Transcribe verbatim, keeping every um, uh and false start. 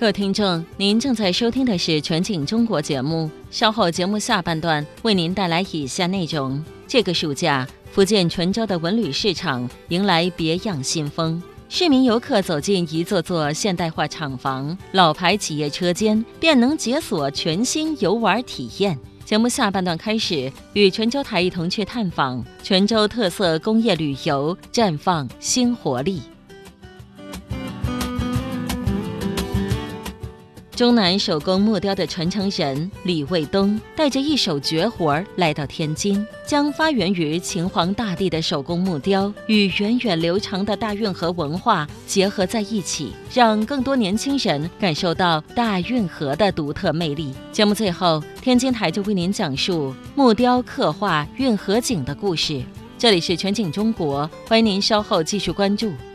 各位听众，您正在收听的是全景中国节目，稍后节目下半段为您带来以下内容。这个暑假，福建泉州的文旅市场迎来别样新风，市民游客走进一座座现代化厂房，老牌企业车间便能解锁全新游玩体验。节目下半段开始，与泉州台一同去探访泉州特色工业旅游，绽放新活力。中南手工木雕的传承人李卫东带着一手绝活来到天津，将发源于秦皇大帝的手工木雕与源远流长的大运河文化结合在一起，让更多年轻人感受到大运河的独特魅力。节目最后，天津台就为您讲述木雕刻画运河景的故事。这里是全景中国，欢迎您稍后继续关注。